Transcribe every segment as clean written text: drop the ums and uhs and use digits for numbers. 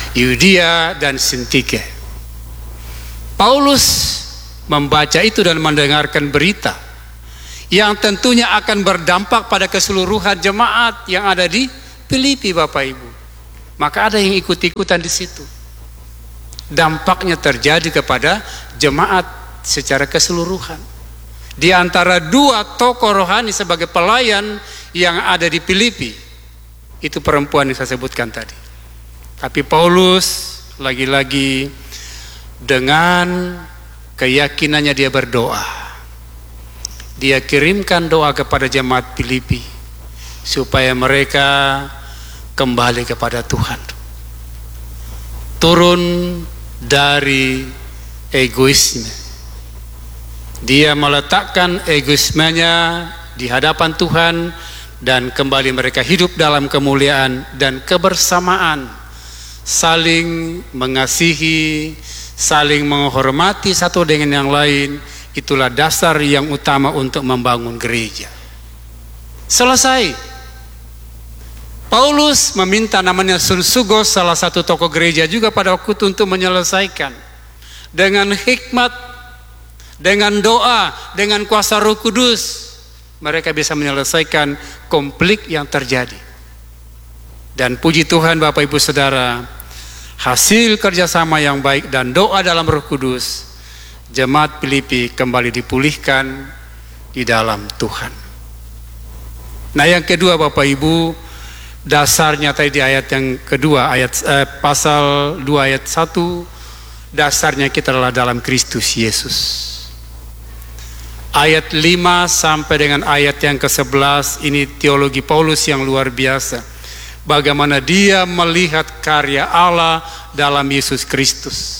Yudia dan Sintike. Paulus membaca itu dan mendengarkan berita yang tentunya akan berdampak pada keseluruhan jemaat yang ada di Filipi, Bapak Ibu. Maka ada yang ikut-ikutan di situ. Dampaknya terjadi kepada jemaat secara keseluruhan. Di antara dua tokoh rohani sebagai pelayan yang ada di Filipi, itu perempuan yang saya sebutkan tadi. Tapi Paulus lagi-lagi dengan keyakinannya dia berdoa. Dia kirimkan doa kepada jemaat Filipi supaya mereka kembali kepada Tuhan. Turun dari egoisme. Dia meletakkan egoismenya di hadapan Tuhan dan kembali mereka hidup dalam kemuliaan dan kebersamaan, saling mengasihi, saling menghormati satu dengan yang lain. Itulah dasar yang utama untuk membangun gereja. Selesai. Paulus meminta namanya Sunsugos, salah satu tokoh gereja juga pada waktu itu, untuk menyelesaikan dengan hikmat, dengan doa, dengan kuasa Roh Kudus. Mereka bisa menyelesaikan konflik yang terjadi. Dan puji Tuhan Bapak Ibu Saudara, hasil kerjasama yang baik dan doa dalam Roh Kudus, jemaat Filipi kembali dipulihkan di dalam Tuhan. Nah, yang kedua Bapak Ibu, dasarnya tadi di ayat yang kedua, pasal 2 ayat 1, dasarnya kita adalah dalam Kristus Yesus. Ayat 5 sampai dengan ayat yang ke-11, ini teologi Paulus yang luar biasa. Bagaimana dia melihat karya Allah dalam Yesus Kristus.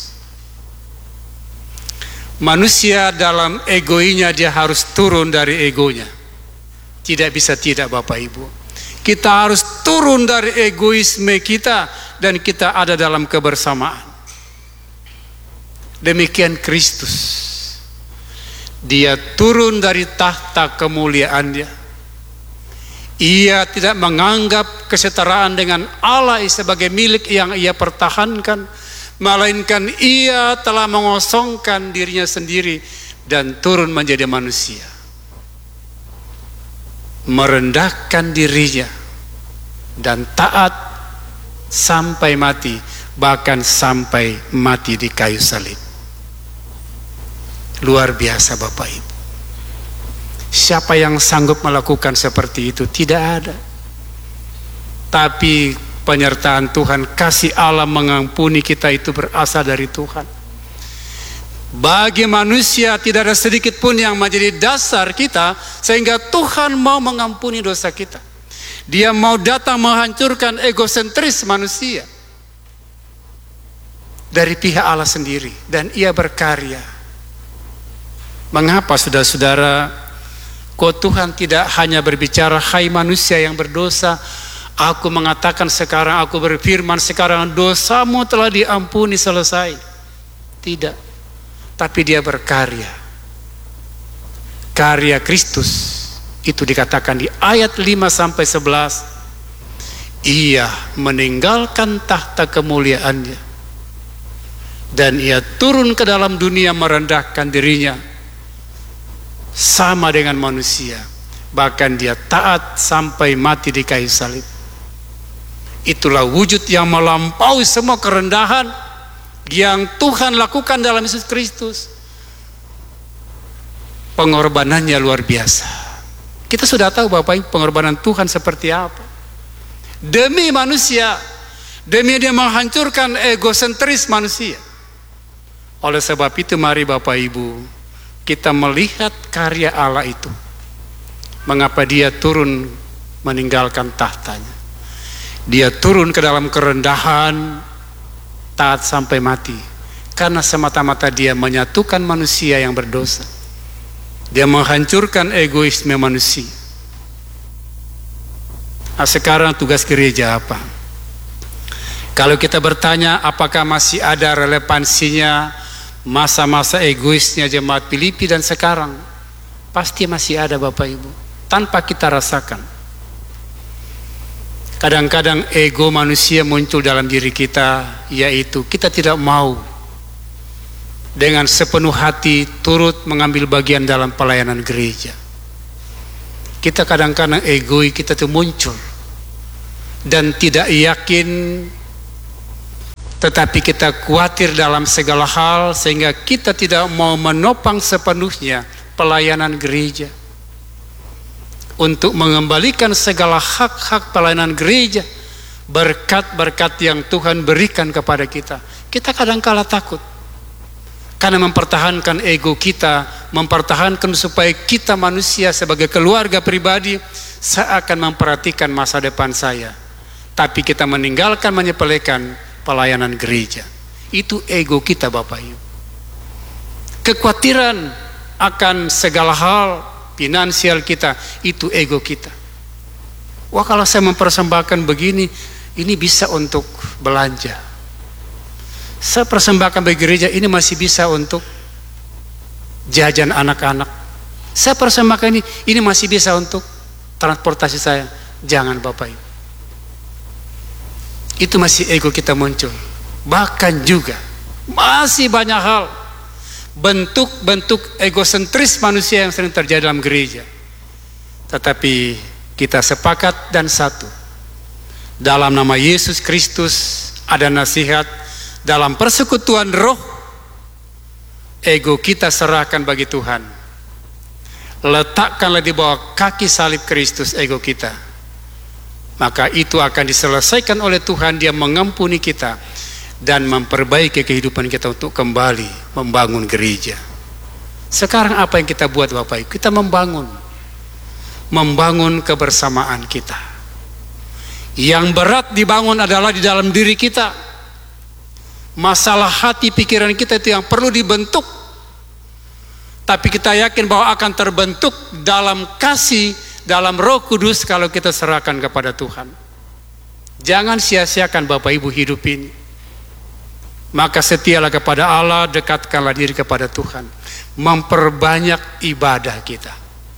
Manusia dalam egoinya dia harus turun dari egonya. Tidak bisa tidak Bapak Ibu. Kita harus turun dari egoisme kita dan kita ada dalam kebersamaan. Demikian Kristus. Dia turun dari tahta kemuliaannya. Ia tidak menganggap kesetaraan dengan Allah sebagai milik yang ia pertahankan, melainkan ia telah mengosongkan dirinya sendiri dan turun menjadi manusia, merendahkan dirinya dan taat sampai mati, bahkan sampai mati di kayu salib. Luar biasa Bapak Ibu. Siapa yang sanggup melakukan seperti itu? Tidak ada. Tapi penyertaan Tuhan, kasih Allah mengampuni kita itu berasal dari Tuhan. Bagi manusia tidak ada sedikit pun yang menjadi dasar kita sehingga Tuhan mau mengampuni dosa kita. Dia mau datang menghancurkan egosentris manusia dari pihak Allah sendiri, dan ia berkarya. Mengapa saudara-saudara, kok Tuhan tidak hanya berbicara, hai manusia yang berdosa, aku mengatakan sekarang, aku berfirman sekarang, dosamu telah diampuni, selesai. Tidak. Tapi dia berkarya. Karya Kristus itu dikatakan di ayat 5 sampai 11. Ia meninggalkan tahta kemuliaannya dan ia turun ke dalam dunia merendahkan dirinya sama dengan manusia. Bahkan dia taat sampai mati di kayu salib. Itulah wujud yang melampaui semua kerendahan yang Tuhan lakukan dalam Yesus Kristus. Pengorbanannya luar biasa. Kita sudah tahu Bapak Ibu pengorbanan Tuhan seperti apa. Demi manusia, demi dia menghancurkan egosentris manusia. Oleh sebab itu mari Bapak Ibu kita melihat karya Allah itu. Mengapa dia turun meninggalkan tahtanya. Dia turun ke dalam kerendahan, taat sampai mati, karena semata-mata dia menyatukan manusia yang berdosa. Dia menghancurkan egoisme manusia. Nah, sekarang tugas gereja apa? Kalau kita bertanya apakah masih ada relevansinya masa-masa egoisnya jemaat Filipi dan sekarang, pasti masih ada Bapak Ibu, tanpa kita rasakan. Kadang-kadang ego manusia muncul dalam diri kita, yaitu kita tidak mau dengan sepenuh hati turut mengambil bagian dalam pelayanan gereja. Kita kadang-kadang egois kita itu muncul dan tidak yakin, tetapi kita khawatir dalam segala hal sehingga kita tidak mau menopang sepenuhnya pelayanan gereja untuk mengembalikan segala hak-hak pelayanan gereja, berkat-berkat yang Tuhan berikan kepada kita. Kita kadang-kala takut karena mempertahankan ego kita, mempertahankan supaya kita manusia sebagai keluarga pribadi, saya akan memperhatikan masa depan saya, tapi kita meninggalkan, menyepelekan pelayanan gereja. Itu ego kita, Bapak Ibu. Kekhawatiran akan segala hal finansial kita, itu ego kita. Wah, kalau saya mempersembahkan begini, ini bisa untuk belanja. Saya persembahkan bagi gereja, ini masih bisa untuk jajan anak-anak. Saya persembahkan ini masih bisa untuk transportasi saya. Jangan, Bapak Ibu. Itu masih ego kita muncul. Bahkan juga masih banyak hal, bentuk-bentuk egosentris manusia yang sering terjadi dalam gereja. Tetapi kita sepakat dan satu. Dalam nama Yesus Kristus ada nasihat, dalam persekutuan roh, ego kita serahkan bagi Tuhan. Letakkanlah di bawah kaki salib Kristus ego kita. Maka itu akan diselesaikan oleh Tuhan. Dia mengampuni kita dan memperbaiki kehidupan kita untuk kembali membangun gereja. Sekarang apa yang kita buat, Bapak Ibu? Kita membangun kebersamaan kita. Yang berat dibangun adalah di dalam diri kita. Masalah hati pikiran kita itu yang perlu dibentuk. Tapi kita yakin bahwa akan terbentuk dalam kasih, dalam Roh Kudus kalau kita serahkan kepada Tuhan. Jangan sia-siakan, Bapak Ibu, hidup ini. Maka setialah kepada Allah, dekatkanlah diri kepada Tuhan. Memperbanyak ibadah kita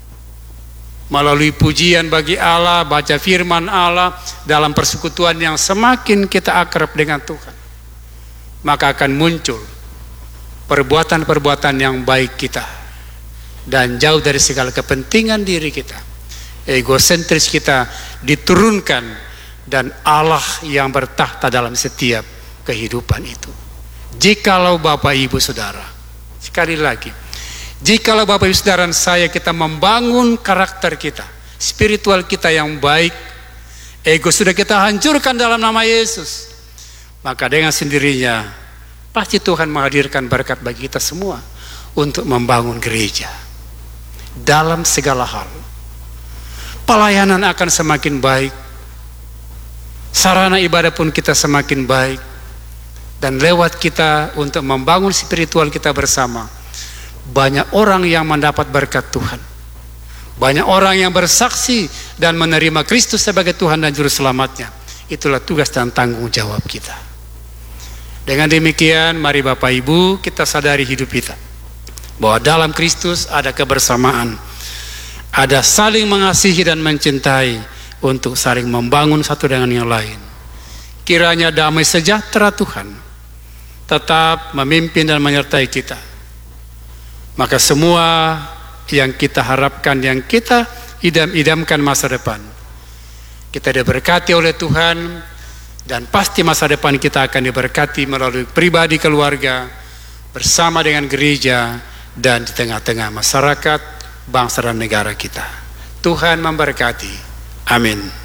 melalui pujian bagi Allah, baca firman Allah, dalam persekutuan yang semakin kita akrab dengan Tuhan, maka akan muncul perbuatan-perbuatan yang baik kita dan jauh dari segala kepentingan diri kita. Egosentris kita diturunkan dan Allah yang bertahta dalam setiap kehidupan itu. Jikalau Bapak Ibu Saudara, sekali lagi, jikalau Bapak Ibu Saudara dan saya, kita membangun karakter kita, spiritual kita yang baik, ego sudah kita hancurkan dalam nama Yesus, maka dengan sendirinya pasti Tuhan menghadirkan berkat bagi kita semua untuk membangun gereja dalam segala hal. Pelayanan akan semakin baik, sarana ibadah pun kita semakin baik, dan lewat kita untuk membangun spiritual kita bersama, banyak orang yang mendapat berkat Tuhan, banyak orang yang bersaksi dan menerima Kristus sebagai Tuhan dan Juru Selamatnya. Itulah tugas dan tanggung jawab kita. Dengan demikian, mari Bapak Ibu kita sadari hidup kita, bahwa dalam Kristus ada kebersamaan, ada saling mengasihi dan mencintai untuk saling membangun satu dengan yang lain. Kiranya damai sejahtera Tuhan tetap memimpin dan menyertai kita. Maka semua yang kita harapkan, yang kita idam-idamkan masa depan, kita diberkati oleh Tuhan, dan pasti masa depan kita akan diberkati melalui pribadi, keluarga, bersama dengan gereja, dan di tengah-tengah masyarakat, bangsa dan negara kita. Tuhan memberkati. Amin.